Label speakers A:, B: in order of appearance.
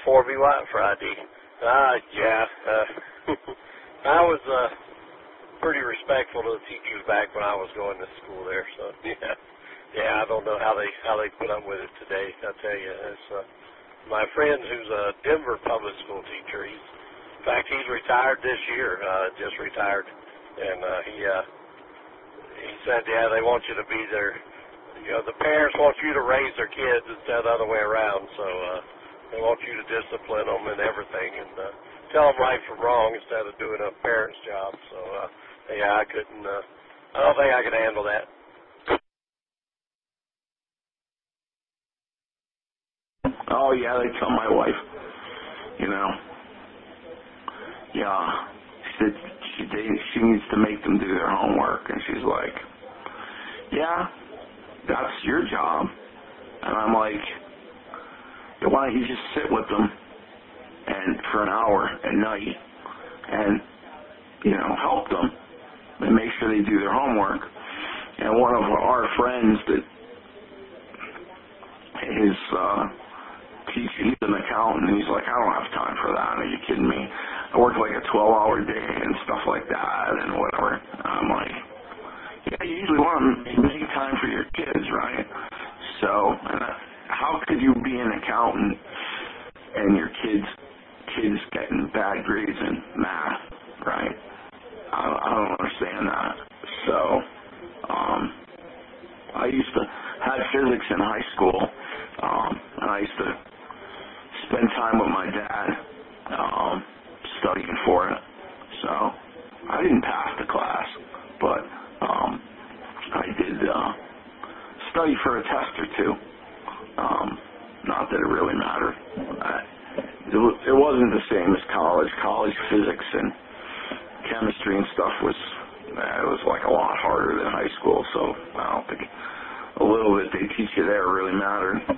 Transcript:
A: 4B White Friday. Yeah. I was pretty respectful to the teachers back when I was going to school there. So yeah. I don't know how they put up with it today. I tell you, it's my friend who's a Denver public school teacher. In fact, he's retired this year. Just retired, and he said, yeah, they want you to be there. The parents want you to raise their kids instead of the other way around. So they want you to discipline them and everything, and tell them right from wrong instead of doing a parent's job. So yeah, I couldn't. I don't think I could handle that.
B: Oh yeah, they tell my wife. Yeah, she said she needs to make them do their homework, and she's like, yeah, that's your job. And I'm like, why don't you just sit with them and for an hour at night and help them and make sure they do their homework. And one of our friends that is teaching, he's an accountant, and he's like, I don't have time for that. Are you kidding me? I work like a 12-hour day and stuff like that and whatever. I'm like, yeah, you usually want to make time for your kids, right? So, how could you be an accountant and your kids getting bad grades in math, right? I don't understand that. So, I used to have physics in high school, and I used to spend time with my dad studying for it. So, I didn't pass the class, but I did study for a test or two. Not that it really mattered. It wasn't the same as college. College physics and chemistry and stuff was like a lot harder than high school, so I don't think a little bit they teach you there really mattered.